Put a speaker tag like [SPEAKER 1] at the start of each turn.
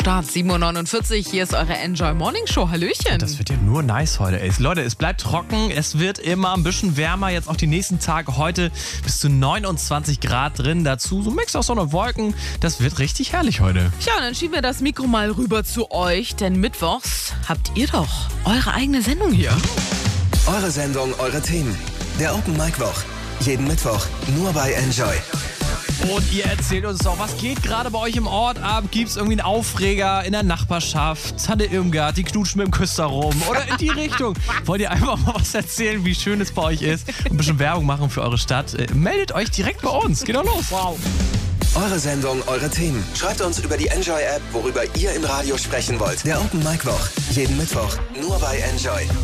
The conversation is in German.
[SPEAKER 1] Start 7.49 Uhr, hier ist eure Enjoy Morning Show. Hallöchen.
[SPEAKER 2] Das wird ja nur nice heute, ey. Leute, es bleibt trocken, es wird immer ein bisschen wärmer, jetzt auch die nächsten Tage. Heute bis zu 29 Grad drin, dazu so ein Mix aus Sonne und Wolken. Das wird richtig herrlich heute.
[SPEAKER 1] Tja, und dann schieben wir das Mikro mal rüber zu euch, denn mittwochs habt ihr doch eure eigene Sendung hier.
[SPEAKER 3] Eure Sendung, eure Themen. Der Open Mic Woch. Jeden Mittwoch nur bei Enjoy.
[SPEAKER 2] Und ihr erzählt uns auch, was geht gerade bei euch im Ort ab? Gibt's irgendwie einen Aufreger in der Nachbarschaft? Tante Irmgard, die knutschen mit dem Küster rum oder in die Richtung? Wollt ihr einfach mal was erzählen, wie schön es bei euch ist? Und ein bisschen Werbung machen für eure Stadt? Meldet euch direkt bei uns. Geht doch los. Wow.
[SPEAKER 3] Eure Sendung, eure Themen. Schreibt uns über die Enjoy-App, worüber ihr im Radio sprechen wollt. Der Open Mic Woch. Jeden Mittwoch nur bei Enjoy.